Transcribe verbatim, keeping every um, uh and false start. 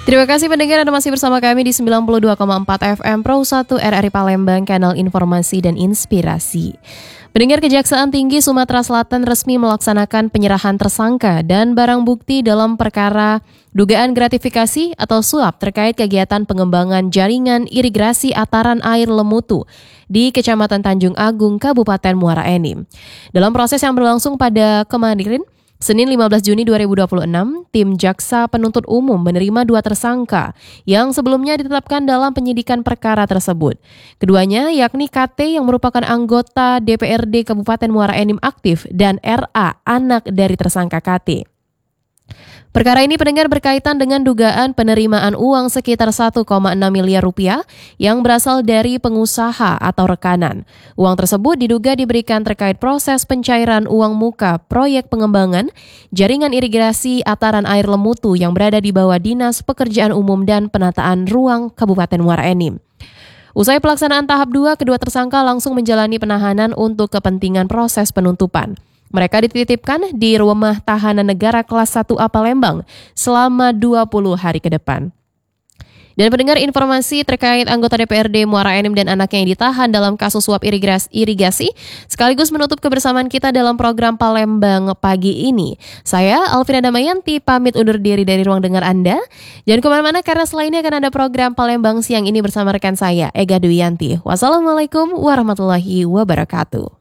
Terima kasih pendengar Anda masih bersama kami di sembilan puluh dua koma empat F M Pro satu R R I Palembang, kanal informasi dan inspirasi. Pendengar, Kejaksaan Tinggi Sumatera Selatan resmi melaksanakan penyerahan tersangka dan barang bukti dalam perkara dugaan gratifikasi atau suap terkait kegiatan pengembangan jaringan irigasi ataran air Lemutu di Kecamatan Tanjung Agung, Kabupaten Muara Enim. Dalam proses yang berlangsung pada kemarin, Senin lima belas Juni dua ribu dua puluh enam, tim Jaksa Penuntut Umum menerima dua tersangka yang sebelumnya ditetapkan dalam penyidikan perkara tersebut. Keduanya yakni K T yang merupakan anggota D P R D Kabupaten Muara Enim aktif dan R A, anak dari tersangka K T. Perkara ini pendengar berkaitan dengan dugaan penerimaan uang sekitar satu koma enam miliar rupiah yang berasal dari pengusaha atau rekanan. Uang tersebut diduga diberikan terkait proses pencairan uang muka proyek pengembangan jaringan irigasi ataran air Lemutu yang berada di bawah Dinas Pekerjaan Umum dan Penataan Ruang Kabupaten Muara Enim. Usai pelaksanaan tahap dua, kedua tersangka langsung menjalani penahanan untuk kepentingan proses penuntutan. Mereka dititipkan di Rumah Tahanan Negara Kelas satu A Palembang selama dua puluh hari ke depan. Dan pendengar, informasi terkait anggota D P R D Muara Enim dan anaknya yang ditahan dalam kasus suap irigasi sekaligus menutup kebersamaan kita dalam program Palembang pagi ini. Saya Alvina Damayanti pamit undur diri dari ruang dengar Anda. Jangan kemana-mana karena selainnya akan ada program Palembang siang ini bersama rekan saya Ega Duyanti. Wassalamualaikum warahmatullahi wabarakatuh.